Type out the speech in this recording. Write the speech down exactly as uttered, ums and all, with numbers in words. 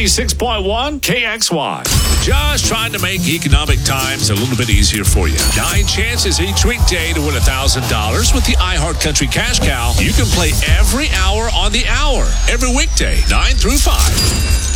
ninety-six point one K X Y. Just trying to make economic times a little bit easier for you. Nine chances each weekday to win one thousand dollars with the iHeartCountry Cash Cow. You can play every hour on the hour, every weekday, nine through five.